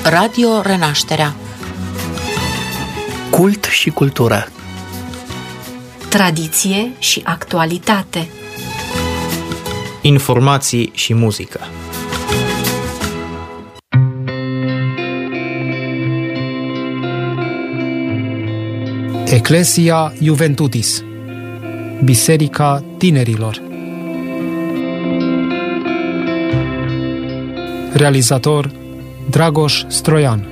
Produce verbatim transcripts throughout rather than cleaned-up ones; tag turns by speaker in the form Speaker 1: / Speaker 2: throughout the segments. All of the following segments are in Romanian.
Speaker 1: Radio Renașterea.
Speaker 2: Cult și cultură.
Speaker 3: Tradiție și actualitate.
Speaker 4: Informații și muzică.
Speaker 5: Ecclesia Juventutis, Biserica Tinerilor. Realizator Dragoș Stroian.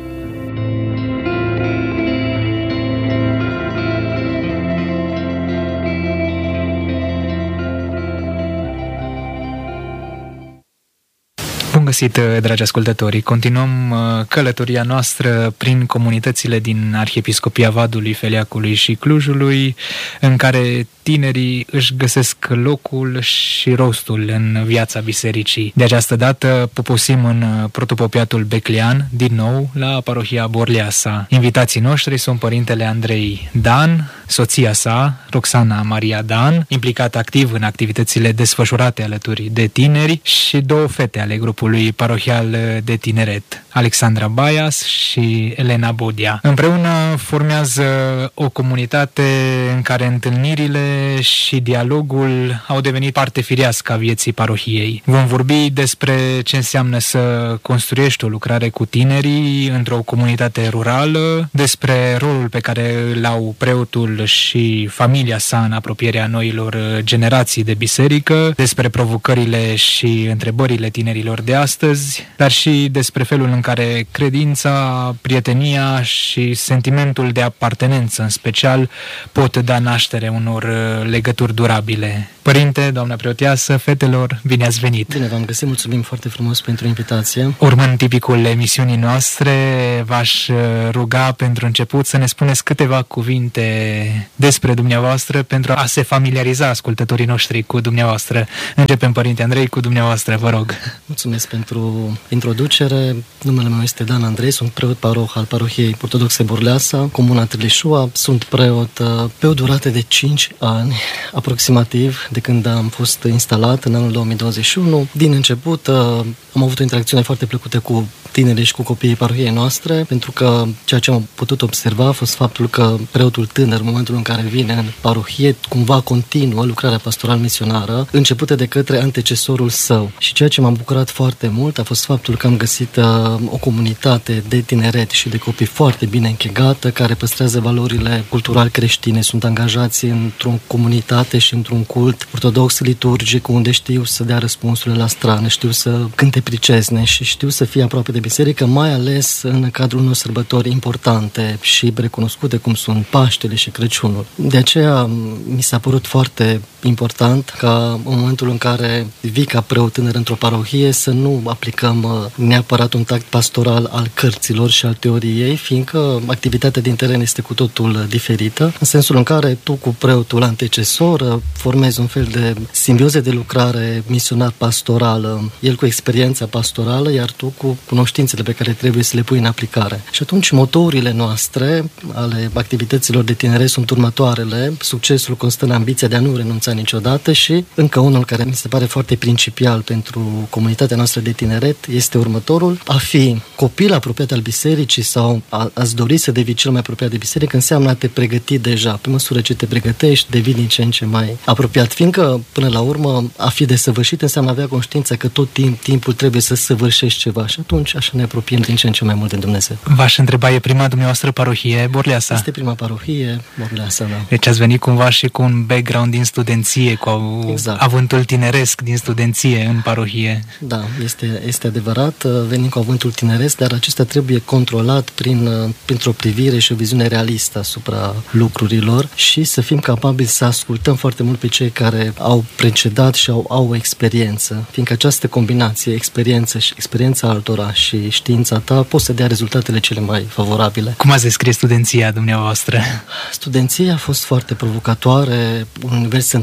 Speaker 6: Bun găsit, dragi ascultători! Continuăm călătoria noastră prin comunitățile din Arhiepiscopia Vadului, Feleacului și Clujului, în care tinerii își găsesc locul și rostul în viața bisericii. De această dată poposim în protopopiatul Beclean, din nou la parohia Borleasa. Invitații noștri sunt părintele Andrei Dan, soția sa, Roxana Maria Dan, implicată activ în activitățile desfășurate alături de tineri, și două fete ale grupului parohial de tineret, Alexandra Baias și Elena Bodia. Împreună formează o comunitate în care întâlnirile și dialogul au devenit parte firească a vieții parohiei. Vom vorbi despre ce înseamnă să construiești o lucrare cu tinerii într-o comunitate rurală, despre rolul pe care îl au preotul și familia sa în apropierea noilor generații de biserică, despre provocările și întrebările tinerilor de astăzi, dar și despre felul în care credința, prietenia și sentimentul de apartenență în special pot da naștere unor legături durabile. Părinte, doamna preoteasă, fetelor, bine ați venit!
Speaker 7: Bine v-am găsit, mulțumim foarte frumos pentru invitație.
Speaker 6: Urmând tipicul emisiunii noastre, v-aș ruga pentru început să ne spuneți câteva cuvinte despre dumneavoastră pentru a se familiariza ascultătorii noștri cu dumneavoastră. Începem, părinte Andrei, cu dumneavoastră, vă rog.
Speaker 7: Mulțumesc pentru introducere. Numele meu este Dan Andrei, sunt preot paroh al parohiei ortodoxe Borleasa, comuna Târlișua. Sunt preot pe o durată de cinci ani, aproximativ, de când am fost instalat în anul două mii douăzeci și unu. Din început am avut o interacțiune foarte plăcută cu tinerii și cu copiii parohiei noastre, pentru că ceea ce am putut observa a fost faptul că preotul tânăr, în momentul în care vine în parohie, cumva continuă lucrarea pastoral-misionară începută de către antecesorul său. Și ceea ce m-a bucurat foarte mult a fost faptul că am găsit uh, o comunitate de tineret și de copii foarte bine închegată, care păstrează valorile culturale creștine, sunt angajați într-o comunitate și într-un cult ortodox liturgic, unde știu să dea răspunsurile la strană, știu să cânte pricezne și știu să fie aproape de biserică, mai ales în cadrul unor sărbători importante și recunoscute, cum sunt Paștele și Crăciunul. De aceea mi s-a părut foarte important ca în momentul în care vii ca preot tânăr într-o parohie să nu aplicăm neapărat un tact pastoral al cărților și al teoriei, fiindcă activitatea din teren este cu totul diferită, în sensul în care tu cu preotul antecesor formezi un fel de simbioză de lucrare misionar-pastorală, el cu experiența pastorală, iar tu cu cunoștințele pe care trebuie să le pui în aplicare. Și atunci motourile noastre ale activităților de tineret sunt următoarele: succesul constă în ambiția de a nu renunța niciodată, și încă unul care mi se pare foarte principial pentru comunitatea noastră de tineret este următorul: a fi copil apropiat al bisericii sau a, a-ți dori să devii cel mai apropiat de biserică înseamnă a te pregăti deja. Pe măsură ce te pregătești, devii din ce în ce mai apropiat, fiindcă până la urmă a fi desăvârșit înseamnă avea conștiința că tot timp, timpul trebuie să săvârșești ceva, și atunci așa ne apropiem din ce în ce mai mult de Dumnezeu.
Speaker 6: V-aș întreba, e prima dumneavoastră parohie Borleasa?
Speaker 7: Este prima parohie Borleasa, da.
Speaker 6: Deci ați venit cumva și cu un background din studenție, cu exact. Avântul tineresc din studenție în parohie.
Speaker 7: Da, este, este adevărat, venim cu avântul tineresc, dar acesta trebuie controlat prin, printr-o privire și o viziune realistă asupra lucrurilor și să fim capabili să ascultăm foarte mult pe cei care au precedat și au, au o experiență, fiindcă această combinație, experiență și experiența altora și știința ta, poți să dea rezultatele cele mai favorabile.
Speaker 6: Cum ați descris studenția dumneavoastră?
Speaker 7: Studenția a fost foarte provocatoare, un univers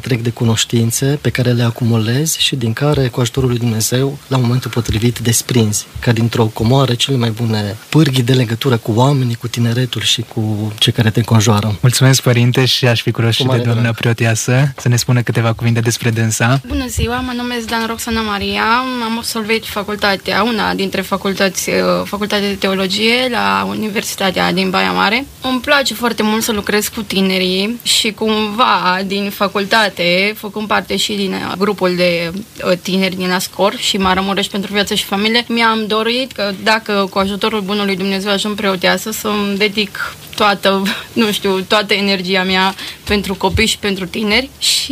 Speaker 7: întreg de cunoștințe pe care le acumulezi și din care, cu ajutorul lui Dumnezeu, la momentul potrivit desprinzi, ca dintr-o comoară, cele mai bune pârghii de legătură cu oamenii, cu tineretul și cu cei care te înconjoară.
Speaker 6: Mulțumesc, părinte, și aș fi curios și de doamna preoteasă să ne spună câteva cuvinte despre dânsa.
Speaker 1: Bună ziua, mă numesc Dan Roxana Maria, am absolvit facultatea, una dintre facultăți, facultatea de teologie la Universitatea din Baia Mare. Îmi place foarte mult să lucrez cu tinerii și cumva din facultate, făcând parte și din grupul de tineri din Ascor și Maramureș pentru viață și familie, mi-am dorit că dacă cu ajutorul bunului Dumnezeu ajung preoteasă să-mi dedic toată, nu știu, toată energia mea pentru copii și pentru tineri și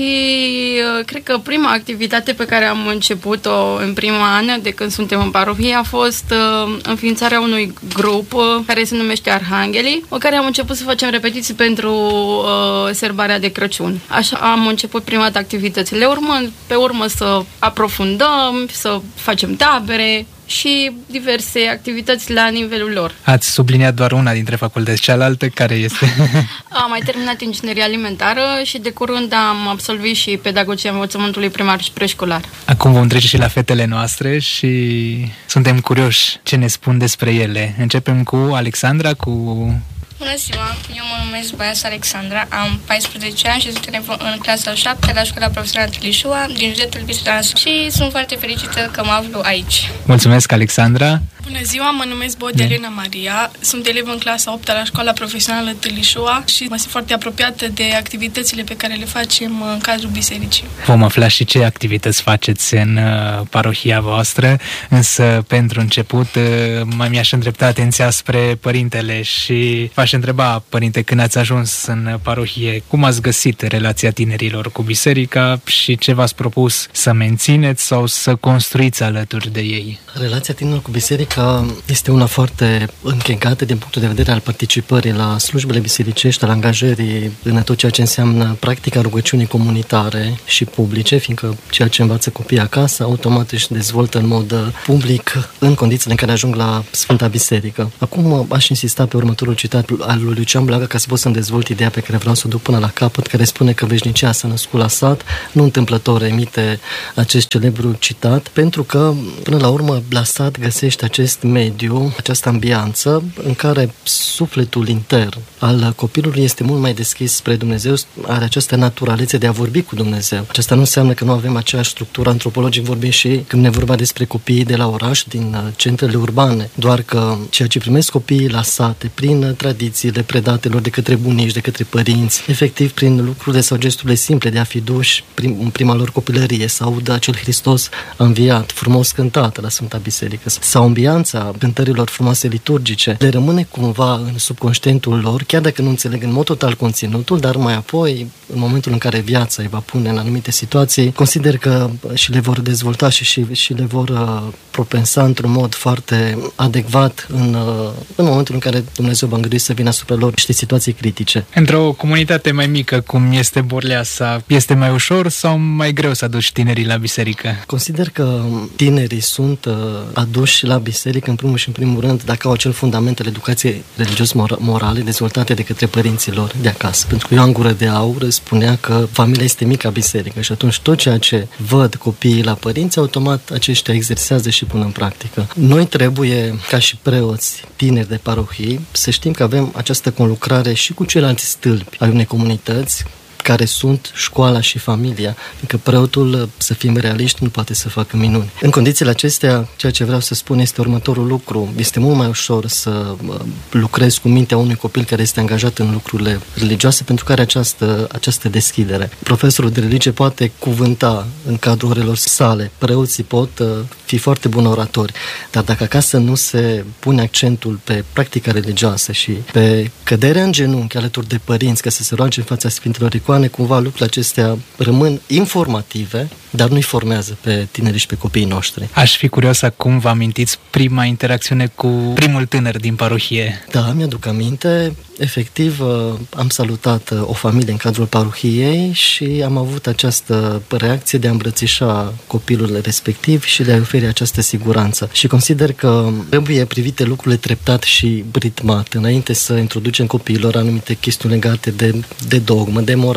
Speaker 1: uh, cred că prima activitate pe care am început-o în prima an de când suntem în parohie a fost uh, înființarea unui grup uh, care se numește Arhanghelii, în care am început să facem repetiții pentru uh, sărbarea de Crăciun. Așa am început prima dată activitățile, urmând pe urmă să aprofundăm, să facem tabere și diverse activități la nivelul lor.
Speaker 6: Ați subliniat doar una dintre facultăți, cealaltă care este?
Speaker 1: Am mai terminat ingineria alimentară și de curând am absolvit și pedagogia învățământului primar și preșcolar.
Speaker 6: Acum vom trece și la fetele noastre și suntem curioși ce ne spun despre ele. Începem cu Alexandra, cu...
Speaker 2: Bună ziua, eu mă numesc Băiasu Alexandra, am paisprezece ani și sunt în clasa a șaptea la Școala Profesională Târlișoara din județul Bistrița și sunt foarte fericită că mă aflu aici.
Speaker 6: Mulțumesc, Alexandra!
Speaker 4: Bună ziua, mă numesc Bodea Elena Maria, sunt elev în clasa a opta la Școala Profesională Târlișoara și mă simt foarte apropiată de activitățile pe care le facem în cadrul bisericii.
Speaker 6: Vom afla și ce activități faceți în uh, parohia voastră, însă pentru început uh, mai mi-aș îndrepta atenția spre părintele și v-aș întreba, părinte, când ați ajuns în parohie, cum ați găsit relația tinerilor cu biserica și ce v-ați propus să mențineți sau să construiți alături de ei?
Speaker 7: Relația tinerilor cu biserica este una foarte închegată din punctul de vedere al participării la slujbele bisericești, al angajării în tot ceea ce înseamnă practica rugăciunii comunitare și publice, fiindcă ceea ce învață copiii acasă automat își dezvoltă în mod public în condițiile în care ajung la Sfânta Biserică. Acum aș insista pe următorul citat al lui Lucian Blaga ca să pot să-mi dezvolt ideea pe care vreau să o duc până la capăt, care spune că veșnicia s-a născut la sat. Nu întâmplător emite acest celebru citat, pentru că până la urmă la sat găsește acest mediu, această ambianță în care sufletul intern al copilului este mult mai deschis spre Dumnezeu, are această naturalețe de a vorbi cu Dumnezeu. Aceasta nu înseamnă că nu avem aceeași structură antropologic, vorbim și când ne vorba despre copiii de la oraș, din centrele urbane, doar că ceea ce primesc copiii la sate, prin tradițiile predatelor de către bunici, de către părinți, efectiv prin lucrurile sau gesturile simple de a fi duși prim, în prima lor copilărie, să audă acel Hristos înviat, frumos cântat la Sfânta Biserică, sau ambianța cântărilor frumoase liturgice, le rămâne cumva în subconștientul lor, chiar dacă nu înțeleg în mod total conținutul, dar mai apoi, în momentul în care viața îi va pune în anumite situații, consider că și le vor dezvolta și, și, și le vor uh, propensa într-un mod foarte adecvat în, uh, în momentul în care Dumnezeu va îngădui să vină asupra lor niște situații critice.
Speaker 6: Într-o comunitate mai mică, cum este Borleasa, este mai ușor sau mai greu să aduci tinerii la biserică?
Speaker 7: Consider că tinerii sunt uh, aduși la biserică în primul și în primul rând dacă au acel fundament al educației religios-morale dezvoltate de către părinții lor de acasă. Pentru că Ioan Gură de Aur spunea că familia este mica biserică și atunci tot ceea ce văd copiii la părinți, automat aceștia exersează și pun în practică. Noi trebuie, ca și preoți tineri de parohii, să știm că avem această conlucrare și cu ceilalți stâlpi ai unei comunități, care sunt școala și familia, pentru că preotul, să fim realiști, nu poate să facă minuni. În condițiile acestea, ceea ce vreau să spun este următorul lucru. Este mult mai ușor să lucrezi cu mintea unui copil care este angajat în lucrurile religioase, pentru că are această, această deschidere. Profesorul de religie poate cuvânta în cadrul orelor sale, preoții pot fi foarte buni oratori, dar dacă acasă nu se pune accentul pe practica religioasă și pe căderea în genunchi alături de părinți, ca să se roage în fața Sfintelor Icoane, cumva lucrurile acestea rămân informative, dar nu-i formează pe tinerii și pe copiii noștri.
Speaker 6: Aș fi curios acum vă amintiți prima interacțiune cu primul tânăr din parohie.
Speaker 7: Da, mi-aduc aminte. Efectiv, am salutat o familie în cadrul parohiei și am avut această reacție de a îmbrățișa copilul respectiv și de a oferi această siguranță. Și consider că trebuie privite lucrurile treptat și ritmat, înainte să introducem copiilor anumite chestiuni legate de, de dogmă, de morală,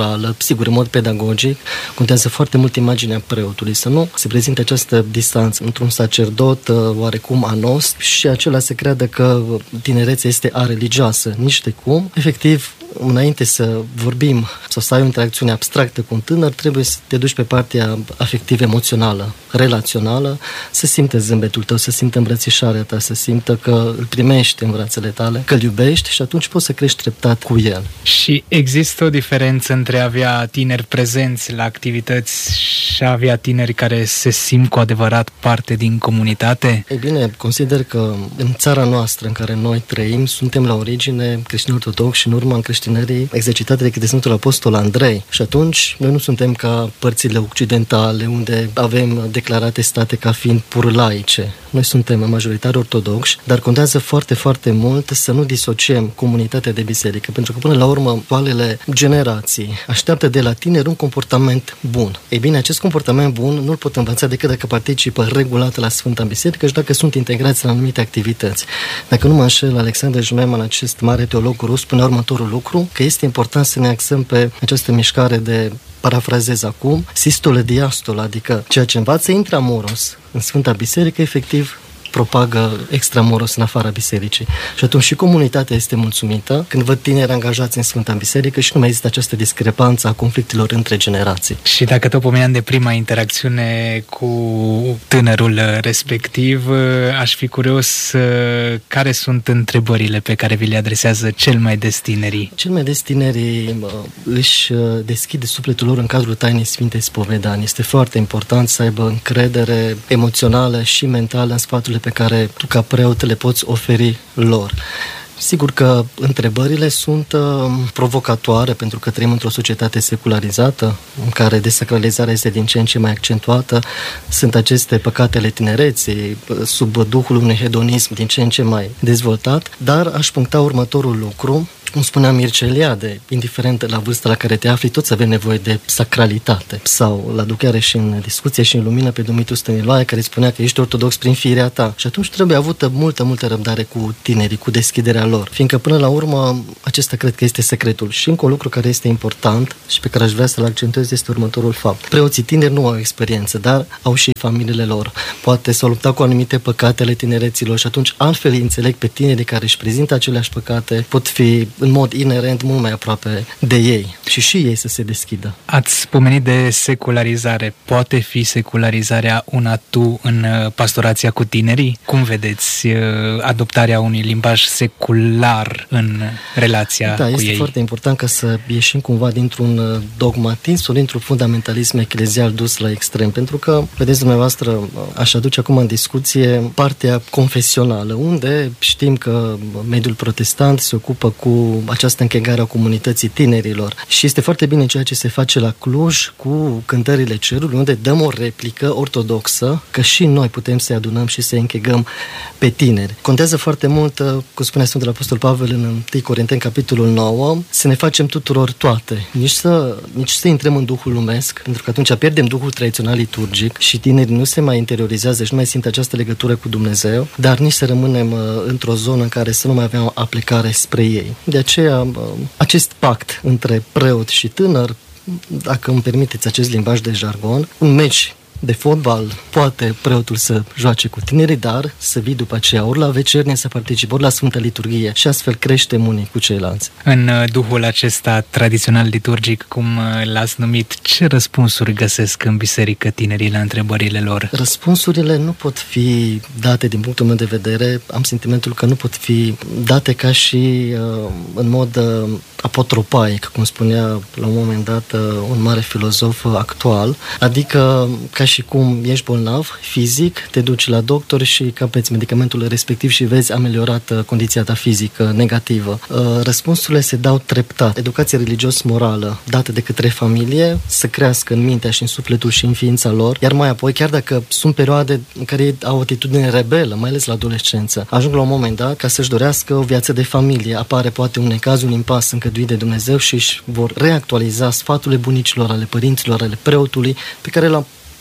Speaker 7: morală, sigur, în mod pedagogic, contează foarte mult imaginea preotului, să nu se prezinte această distanță într-un sacerdot oarecum anost și acela se creadă că tinerețea este areligioasă, nici de cum. Efectiv, înainte să vorbim sau să ai o interacțiune abstractă cu un tânăr, trebuie să te duci pe partea afectiv-emoțională, relațională, să simtă zâmbetul tău, să simtă îmbrățișarea ta, să simtă că îl primești în brațele tale, că îl iubești și atunci poți să crești treptat cu el.
Speaker 6: Și există o diferență între a avea tineri prezenți la activități și a avea tineri care se simt cu adevărat parte din comunitate?
Speaker 7: Ei bine, consider că în țara noastră în care noi trăim, suntem la origine creștini ortodoxi și în urma încreștinării exercitate de către Sfântul Apostol Andrei. Și atunci noi nu suntem ca părțile occidentale unde avem declarate state ca fiind pur laice. Noi suntem majoritari ortodoxi, dar contează foarte, foarte mult să nu disociem comunitatea de biserică, pentru că până la urmă actualele generații așteaptă de la tineri un comportament bun. Ei bine, acest comportament bun nu-l pot învăța decât dacă participă regulat la Sfânta Biserică și dacă sunt integrați în anumite activități. Dacă nu mă înșel, Alexander Jmeman, acest mare teolog rus, spune următorul lucru, că este important să ne axăm pe această mișcare de, parafrazez acum, sistole diastole, adică ceea ce învață intramuros în Sfânta Biserică, efectiv propagă extramuros în afara bisericii. Și atunci și comunitatea este mulțumită când văd tineri angajați în Sfânta Biserică și nu mai există această discrepanță a conflictelor între generații.
Speaker 6: Și dacă tot pomeneam de prima interacțiune cu tânărul respectiv, aș fi curios care sunt întrebările pe care vi le adresează cel mai des tinerii?
Speaker 7: Cel mai des tinerii își deschide sufletul lor în cadrul tainei Sfintei Spovedanii. Este foarte important să aibă încredere emoțională și mentală în sfaturile pe care tu ca preot le poți oferi lor. Sigur că întrebările sunt uh, provocatoare pentru că trăim într-o societate secularizată în care desacralizarea este din ce în ce mai accentuată. Sunt aceste păcatele tinereții sub duhul unui hedonism din ce în ce mai dezvoltat, dar aș puncta următorul lucru. Cum spunea Mircea Eliade, indiferent la vârsta la care te afli, toți avem nevoie de sacralitate. Sau la ducare și în discuție și în lumină pe Dumitru Stăniloae, care spunea că ești ortodox prin firea ta. Și atunci trebuie avută multă, multă răbdare cu tinerii, cu deschiderea lor. Fiindcă până la urmă, acesta cred că este secretul. Și încă un lucru care este important și pe care aș vrea să-l accentuez este următorul fapt. Preoții tineri nu au experiență, dar au și familiile lor. Poate s-au luptat cu anumite păcate ale tinereților și atunci altfel îi înțeleg pe tinerii care își prezintă aceleași păcate, pot fi în mod inerent mult mai aproape de ei și și ei să se deschidă.
Speaker 6: Ați pomenit de secularizare. Poate fi secularizarea un atu în pastorația cu tinerii? Cum vedeți adoptarea unui limbaj secular în relația
Speaker 7: da,
Speaker 6: cu ei?
Speaker 7: Da, este foarte important ca să ieșim cumva dintr-un dogmatism sau dintr-un fundamentalism eclezial dus la extrem, pentru că, vedeți dumneavoastră, aș aduce acum în discuție partea confesională, unde știm că mediul protestant se ocupă cu această închegare a comunității tinerilor. Și este foarte bine ceea ce se face la Cluj cu cântările cerului, unde dăm o replică ortodoxă, că și noi putem să-i adunăm și să-i închegăm pe tineri. Contează foarte mult, cum spunea Sfântul Apostol Pavel în întâi Corinteni, capitolul nouă, să ne facem tuturor toate. Nici să, nici să intrăm în duhul lumesc, pentru că atunci pierdem duhul tradițional liturgic și tinerii nu se mai interiorizează și nu mai simt această legătură cu Dumnezeu, dar nici să rămânem uh, într-o zonă în care să nu mai avem aplicare spre ei. De aceea, acest pact între preot și tânăr, dacă îmi permiteți acest limbaj de jargon, un meci de fotbal poate preotul să joace cu tinerii, dar să vii după aceea ori la vecernie să participi, ori la Sfântă Liturghie și astfel creștem unii cu ceilalți.
Speaker 6: În duhul acesta tradițional liturgic, cum l-ați numit, ce răspunsuri găsesc în biserică tinerii la întrebările lor?
Speaker 7: Răspunsurile nu pot fi date din punctul meu de vedere, am sentimentul că nu pot fi date ca și uh, în mod uh, apotropaic, cum spunea la un moment dat uh, un mare filozof actual, adică ca și cum ești bolnav fizic, te duci la doctor și capeți medicamentul respectiv și vezi ameliorat condiția ta fizică negativă. Răspunsurile se dau treptat. Educația religios-morală dată de către familie să crească în mintea și în sufletul și în ființa lor, iar mai apoi, chiar dacă sunt perioade în care ei au o atitudine rebelă, mai ales la adolescență, ajung la un moment dat ca să-și dorească o viață de familie. Apare poate un necaz, un impas încăduit de Dumnezeu și își vor reactualiza sfaturile bunicilor, ale părinților, ale preotului, pe care l-au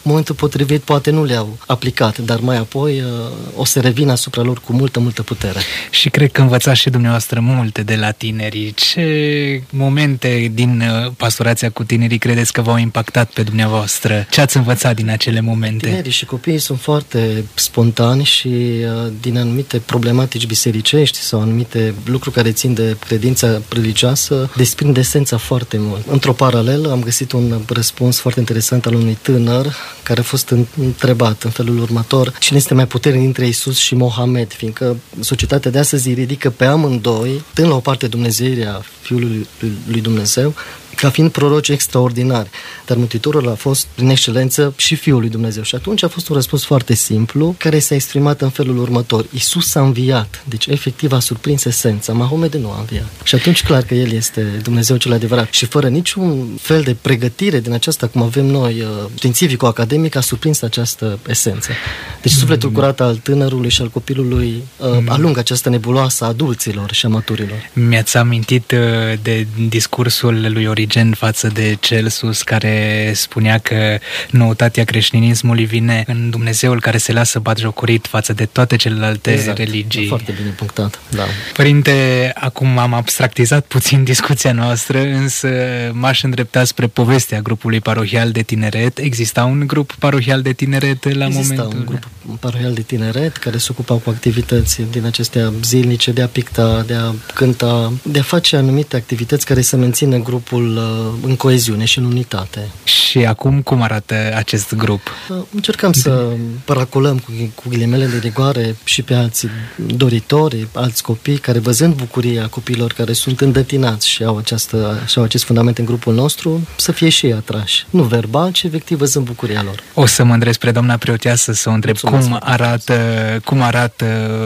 Speaker 7: momentul potrivit poate nu le-au aplicat, dar mai apoi o să revină asupra lor cu multă, multă putere.
Speaker 6: Și cred că învățați și dumneavoastră multe de la tinerii. Ce momente din pastorația cu tinerii credeți că v-au impactat pe dumneavoastră? Ce ați învățat din acele momente?
Speaker 7: Tinerii și copiii sunt foarte spontani și din anumite problematici bisericești sau anumite lucruri care țin de credința religioasă desprind esența foarte mult. Într-o paralelă am găsit un răspuns foarte interesant al unui tânăr care a fost întrebat în felul următor: cine este mai puternic dintre Isus și Mohamed? Fiindcă societatea de astăzi îi ridică pe amândoi, tând la o parte dumnezeirea Fiului lui Dumnezeu, ca fiind proroci extraordinari. Dar Mântuitorul a fost, prin excelență, și Fiul lui Dumnezeu. Și atunci a fost un răspuns foarte simplu, care s-a exprimat în felul următor: Isus a înviat. Deci, efectiv, a surprins esența. Mahomed nu a înviat. Și atunci, clar că El este Dumnezeu cel adevărat. Și fără niciun fel de pregătire din aceasta, cum avem noi, științifico-academic, a surprins această esență. Deci, sufletul curat al tânărului și al copilului alungă această nebuloasă a adulților și a maturilor.
Speaker 6: Mi-ați amintit de discursul lui Origen față de Celsus, care spunea că noutatea creștinismului vine în Dumnezeul care se lasă batjocorit față de toate celelalte
Speaker 7: exact.
Speaker 6: religii.
Speaker 7: Foarte bine punctat, da.
Speaker 6: Părinte, acum am abstractizat puțin discuția noastră, însă m-aș îndrepta spre povestea grupului parohial de tineret. Exista un grup parohial de tineret la
Speaker 7: Exista
Speaker 6: momentul?
Speaker 7: Exista un grup parohial de tineret care se ocupa cu activități din acestea zilnice, de a picta, de a cânta, de a face anumite activități care să mențină grupul în coeziune și în unitate.
Speaker 6: Și acum cum arată acest grup?
Speaker 7: Încercăm de... să paraculăm cu, cu ghilimele de rigoare și pe alți doritori, alți copii care, văzând bucuria copiilor care sunt îndătinați și au, această, și au acest fundament în grupul nostru, să fie și ei atrași. Nu verbal, ci efectiv văzând bucuria lor.
Speaker 6: O să mă îndrept spre doamna preoteasă să o întreb cum arată, cum arată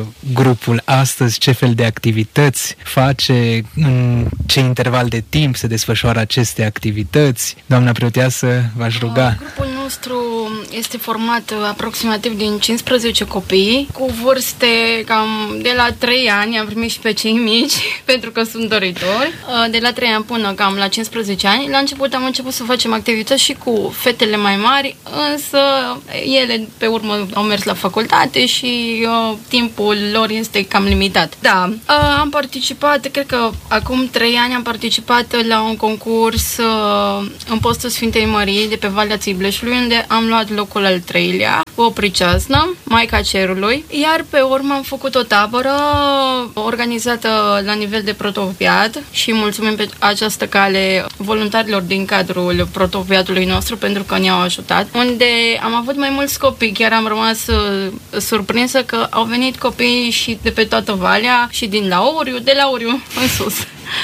Speaker 6: grupul astăzi, ce fel de activități face, în ce interval de timp se desfășoară aceste activități. Doamna preoteasă, v-aș ruga.
Speaker 1: Grupul nostru este format aproximativ din cincisprezece copii, cu vârste cam de la trei ani, am primit și pe cei mici, pentru că sunt doritori, de la trei ani până cam la cincisprezece ani. La început am început să facem activități și cu fetele mai mari, însă ele pe urmă au mers la facultate și uh, timpul lor este cam limitat. Da, uh, am participat, cred că acum trei ani am participat la un concurs uh, în postul Sfintei Mării de pe Valea Țibleșului, unde am luat locul al treilea, o priceaznă, Maica Cerului, iar pe urmă am făcut o tabără organizată la nivel de protopiat și mulțumim pe această cale voluntarilor din cadrul protopiatului nostru pentru că ne-au ajutat, unde am avut mai mulți copii, chiar am rămas uh, surprinsă că au venit copii și de pe toată Valea și din Lauriu, de Lauriu în sus.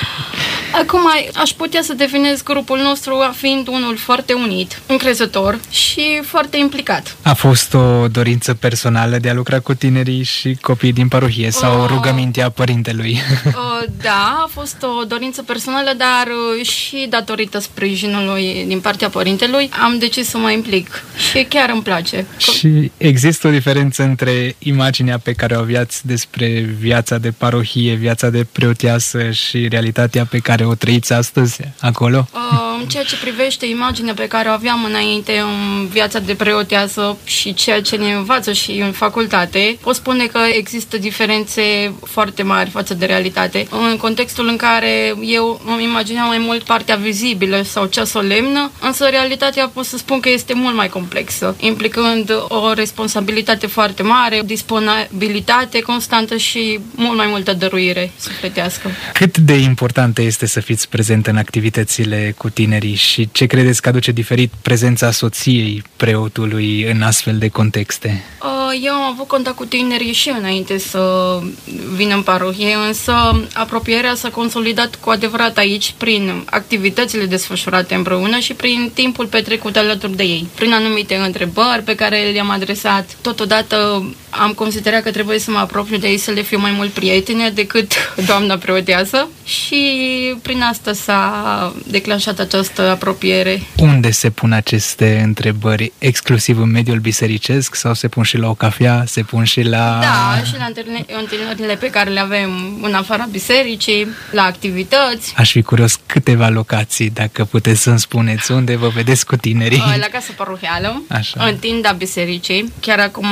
Speaker 1: Acum aș putea să definez grupul nostru fiind unul foarte unit, încrezător și foarte implicat.
Speaker 6: A fost o dorință personală de a lucra cu tinerii și copiii din parohie sau uh, rugămintea părintelui?
Speaker 1: Uh, da, a fost o dorință personală, dar și datorită sprijinului din partea părintelui am decis să mă implic și chiar îmi place.
Speaker 6: Și există o diferență între imaginea pe care o aveați despre viața de parohie, viața de preoteasă și realitatea pe care o trăiți astăzi acolo?
Speaker 1: Uh, în ceea ce privește imaginea pe care o aveam înainte în viața de preoteasă și ceea ce ne învață și în facultate, pot spune că există diferențe foarte mari față de realitate. În contextul în care eu îmi imaginam mai mult partea vizibilă sau cea solemnă, însă realitatea pot să spun că este mult mai complexă, implicând o responsabilitate foarte mare, disponibilitate constantă și mult mai multă dăruire sufletească.
Speaker 6: Cât de importantă este să fiți prezent în activitățile cu tinerii și ce credeți că aduce diferit prezența soției preotului în astfel de contexte?
Speaker 1: Eu am avut contact cu tinerii și înainte să vin în parohie, însă apropierea s-a consolidat cu adevărat aici prin activitățile desfășurate împreună și prin timpul petrecut alături de ei, prin anumite întrebări pe care le-am adresat. Totodată am considerat că trebuie să mă apropiu de ei, să le fiu mai mult prietene decât doamna preoteasă. și prin asta s-a declanșat această apropiere.
Speaker 6: Unde se pun aceste întrebări? Exclusiv în mediul bisericesc sau se pun și la o cafea, se pun și la...
Speaker 1: Da, și la întâlnirile pe care le avem în afara bisericii, la activități.
Speaker 6: Aș fi curios câteva locații, dacă puteți să-mi spuneți unde vă vedeți cu tinerii.
Speaker 1: La casa parohială,
Speaker 6: Așa.
Speaker 1: în tinda bisericii. Chiar acum,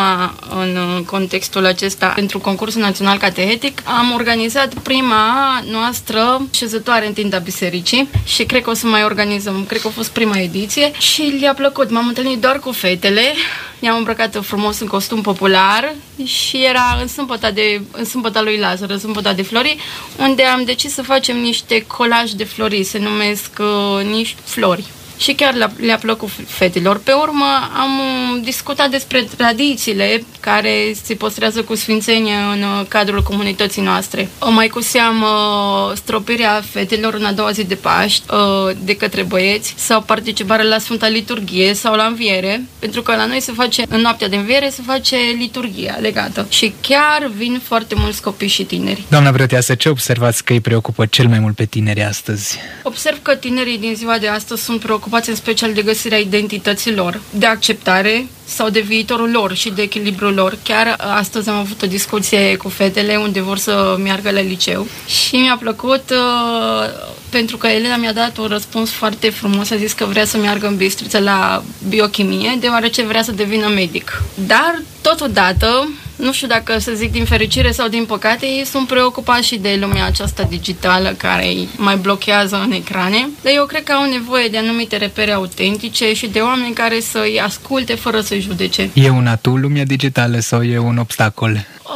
Speaker 1: în contextul acesta, pentru concursul național catehetic, am organizat prima noastră șezătoare în tinda bisericii și cred că o să mai organizăm, cred că a fost prima ediție și le-a plăcut. M-am întâlnit doar cu fetele, i-am îmbrăcat frumos în costum popular și era în sâmbăta, de, în sâmbăta lui Lazar, în sâmbăta de flori, unde am decis să facem niște colaj de flori, se numesc uh, niște flori. Și chiar le-a, le-a plăcut fetelor. Pe urmă am discutat despre tradițiile care se păstrează cu sfințenie în cadrul comunității noastre. Mai cu seamă stropirea fetelor în a doua zi de Paști de către băieți sau participarea la Sfânta Liturghie sau la înviere, pentru că la noi se face, în noaptea de înviere se face liturghia legată și chiar vin foarte mulți copii și tineri.
Speaker 6: Doamna Preoteasă, ce observați că îi preocupă cel mai mult pe tineri astăzi?
Speaker 1: Observ că tinerii din ziua de astăzi sunt preocupați în special de găsirea identității lor, de acceptare sau de viitorul lor și de echilibrul lor. Chiar astăzi am avut o discuție cu fetele unde vor să meargă la liceu și mi-a plăcut uh, pentru că Elena mi-a dat un răspuns foarte frumos, a zis că vrea să meargă în Bistrița la biochimie, deoarece vrea să devină medic. Dar, totodată, nu știu dacă să zic din fericire sau din păcate, ei sunt preocupați și de lumea aceasta digitală care îi mai blochează în ecrane, dar eu cred că au nevoie de anumite repere autentice și de oameni care să-i asculte fără să-i judece.
Speaker 6: E un atu lumea digitală sau e un obstacol?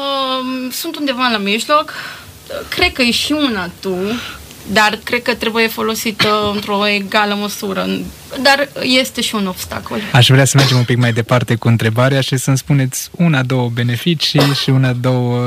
Speaker 1: Uh, sunt undeva la mijloc, cred că e și un atu, dar cred că trebuie folosită într-o egală măsură. Dar este și un obstacol.
Speaker 6: Aș vrea să mergem un pic mai departe cu întrebarea și să-mi spuneți una, două beneficii și una, două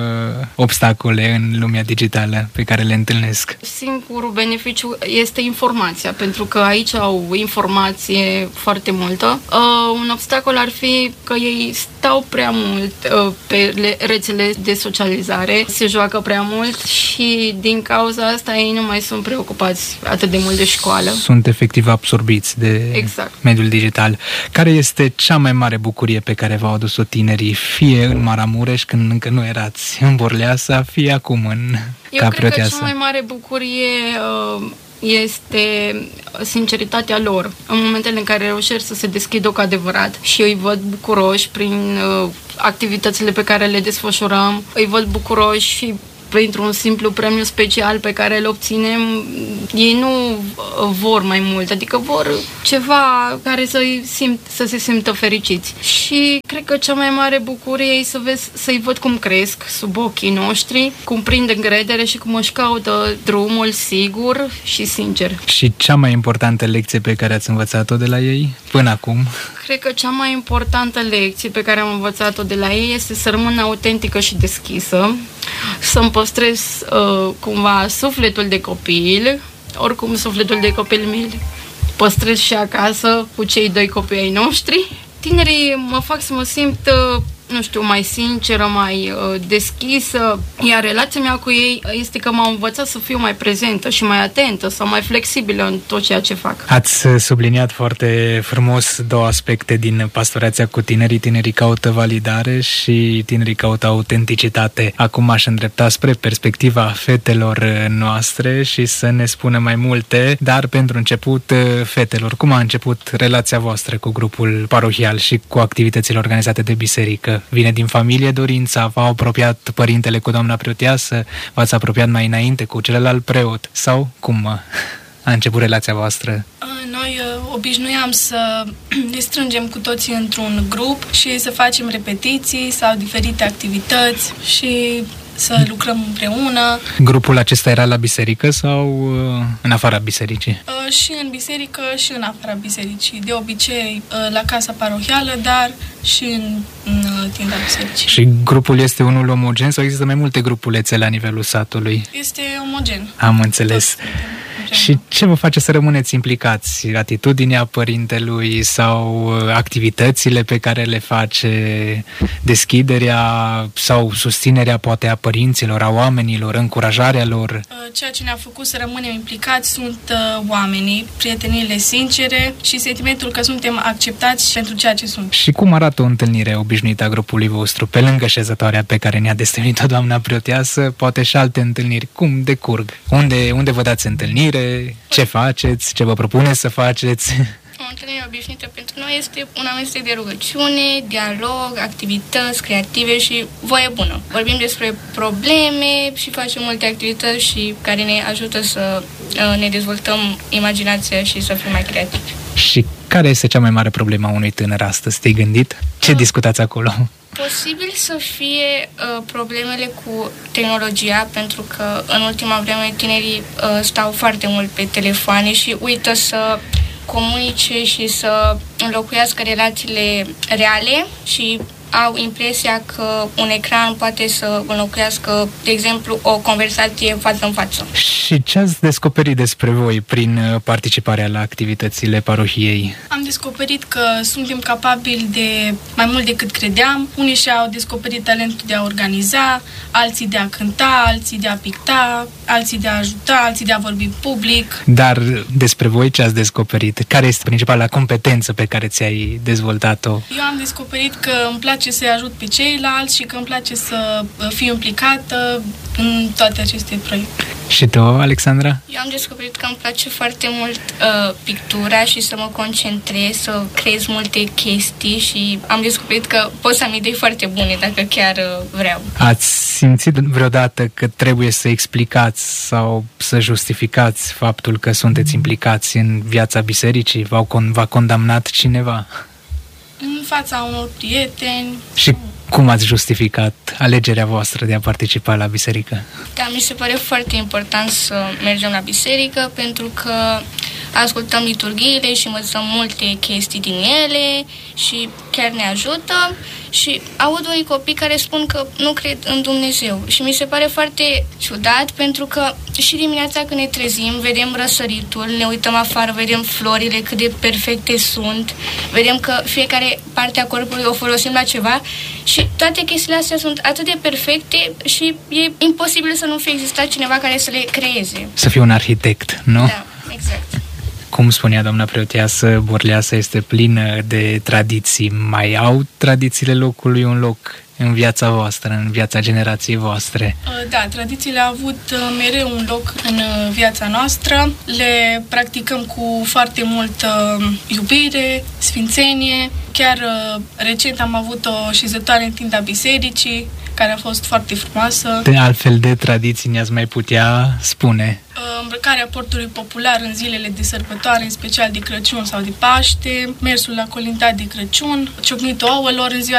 Speaker 6: obstacole în lumea digitală pe care le întâlnesc.
Speaker 1: Singurul beneficiu este informația, pentru că aici au informație foarte multă. Uh, un obstacol ar fi că ei stau prea mult uh, pe rețele de socializare, se joacă prea mult și din cauza asta ei nu mai sunt preocupați atât de mult de școală.
Speaker 6: Sunt efectiv absorbiți de
Speaker 1: exact. Mediul
Speaker 6: digital. Care este cea mai mare bucurie pe care v-au adus-o tinerii, fie în Maramureș, când încă nu erați în Borleasa, fie acum în
Speaker 1: Eu
Speaker 6: ca
Speaker 1: cred
Speaker 6: preoteasă?
Speaker 1: Că cea mai mare bucurie uh, este sinceritatea lor. În momentele în care reușesc să se deschidă cu adevărat și îi văd bucuroși prin uh, activitățile pe care le desfășurăm, îi văd bucuroși și printr-un simplu premiu special pe care îl obținem, ei nu vor mai mult, adică vor ceva care să-i simt, să se simtă fericiți. Și cred că cea mai mare bucurie e să vezi, să-i văd cum cresc sub ochii noștri, cum prind încredere și cum își caută drumul sigur și sincer.
Speaker 6: Și cea mai importantă lecție pe care ați învățat-o de la ei până acum?
Speaker 1: Cred că cea mai importantă lecție pe care am învățat-o de la ei este să rămân autentică și deschisă, să-mi păstrez uh, cumva sufletul de copil, oricum sufletul de copil mi-l păstrez și acasă cu cei doi copii ai noștri. Tinerii mă fac să mă simt, uh, nu știu, mai sinceră, mai uh, deschisă, iar relația mea cu ei este că m-au învățat să fiu mai prezentă și mai atentă sau mai flexibilă în tot ceea ce fac.
Speaker 6: Ați subliniat foarte frumos două aspecte din pastorația cu tinerii. Tinerii caută validare și tinerii caută autenticitate. Acum aș îndrepta spre perspectiva fetelor noastre și să ne spună mai multe, dar pentru început, fetelor, cum a început relația voastră cu grupul parohial și cu activitățile organizate de biserică? Vine din familie dorința? V-a apropiat părintele cu doamna preoteasă? V-ați apropiat mai înainte cu celălalt preot? Sau cum a început relația voastră?
Speaker 4: Noi obișnuiam să ne strângem cu toții într-un grup și să facem repetiții sau diferite activități și să lucrăm împreună.
Speaker 6: Grupul acesta era la biserică sau în afara bisericii?
Speaker 4: Și în biserică și în afara bisericii. De obicei la casa parohială, dar și în, în tinda bisericii.
Speaker 6: Și grupul este unul omogen sau există mai multe grupulețe la nivelul satului?
Speaker 4: Este omogen.
Speaker 6: Am înțeles.
Speaker 4: Toți.
Speaker 6: Și ce vă face să rămâneți implicați? Atitudinea părintelui sau activitățile pe care le face, deschiderea sau susținerea poate a părinților, a oamenilor, încurajarea lor?
Speaker 4: Ceea ce ne-a făcut să rămânem implicați sunt uh, oamenii, prieteniile sincere și sentimentul că suntem acceptați pentru ceea ce sunt.
Speaker 6: Și cum arată o întâlnire obișnuită a grupului vostru? Pe lângă șezătoarea pe care ne-a destăinuit-o doamna preoteasă, poate și alte întâlniri. Cum decurg? Unde, unde vă dați întâlnire? Ce faceți? Ce vă propuneți să faceți?
Speaker 2: O întâlnire obișnuită pentru noi este un amestec de rugăciune, dialog, activități creative și voie bună. Vorbim despre probleme și facem multe activități și care ne ajută să ne dezvoltăm imaginația și să fim mai creativi.
Speaker 6: Și care este cea mai mare problemă a unui tânăr astăzi? Te-ai gândit? Ce uh, discutați acolo?
Speaker 2: Posibil să fie uh, problemele cu tehnologia, pentru că în ultima vreme tinerii uh, stau foarte mult pe telefoane și uită să comunice și să înlocuiască relațiile reale și au impresia că un ecran poate să înlocuiască, de exemplu, o conversație față în față.
Speaker 6: Și ce ați descoperit despre voi prin participarea la activitățile parohiei?
Speaker 4: Am descoperit că suntem capabili de mai mult decât credeam. Unii și-au descoperit talentul de a organiza, alții de a cânta, alții de a picta, alții de a ajuta, alții de a vorbi public.
Speaker 6: Dar despre voi ce ați descoperit? Care este principala competență pe care ți-ai dezvoltat-o?
Speaker 4: Eu am descoperit că îmi place să-i ajut pe ceilalți și că îmi place să fiu implicată în toate aceste proiecte.
Speaker 6: Și tu, Alexandra?
Speaker 2: Eu am descoperit că îmi place foarte mult uh, pictura și să mă concentrez, să creez multe chestii și am descoperit că pot să am idei foarte bune dacă chiar uh, vreau.
Speaker 6: Ați simțit vreodată că trebuie să explicați sau să justificați faptul că sunteți implicați în viața bisericii? V-au con- v-a condamnat cineva?
Speaker 4: În fața unor prieteni.
Speaker 6: Și cum ați justificat alegerea voastră de a participa la biserică?
Speaker 2: Da, mi se pare foarte important să mergem la biserică pentru că ascultăm liturghiile și învățăm multe chestii din ele și chiar ne ajută. Și aud unii copii care spun că nu cred în Dumnezeu și mi se pare foarte ciudat pentru că și dimineața când ne trezim, vedem răsăritul, ne uităm afară, vedem florile cât de perfecte sunt, vedem că fiecare parte a corpului o folosim la ceva și toate chestiile astea sunt atât de perfecte și e imposibil să nu fie existat cineva care să le creeze.
Speaker 6: Să fie un arhitect, nu?
Speaker 2: Da, exact.
Speaker 6: Cum spunea doamna preoteasă, Borleasa este plină de tradiții. Mai au tradițiile locului un loc în viața voastră, în viața generației voastre?
Speaker 4: Da, tradițiile au avut mereu un loc în viața noastră. Le practicăm cu foarte multă iubire, sfințenie. Chiar recent am avut o șezătoare în tinda bisericii, care a fost foarte frumoasă.
Speaker 6: De altfel de tradiții ne-ați mai putea spune?
Speaker 4: Îmbrăcarea portului popular în zilele de sărbătoare, în special de Crăciun sau de Paște, mersul la colindat de Crăciun, ciocnitul ouălor în ziua